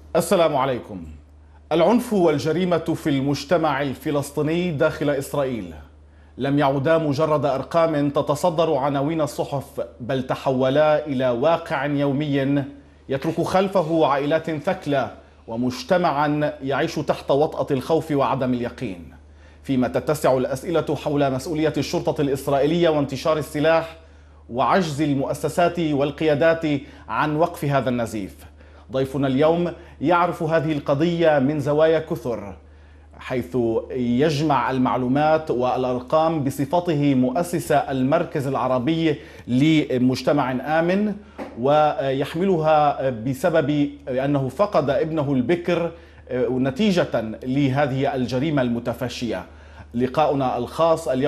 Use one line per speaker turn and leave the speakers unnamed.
السلام عليكم. العنف والجريمة في المجتمع الفلسطيني داخل إسرائيل لم يعودا مجرد أرقام تتصدر عناوين الصحف، بل تحولا إلى واقع يومي يترك خلفه عائلات ثكلى ومجتمعا يعيش تحت وطأة الخوف وعدم اليقين، فيما تتسع الأسئلة حول مسؤولية الشرطة الإسرائيلية وانتشار السلاح وعجز المؤسسات والقيادات عن وقف هذا النزيف. ضيفنا اليوم يعرف هذه القضية من زوايا كثر، حيث يجمع المعلومات والأرقام بصفته مؤسس المركز العربي لمجتمع آمن، ويحملها بسبب أنه فقد ابنه البكر نتيجة لهذه الجريمة المتفشية. لقاؤنا الخاص اليوم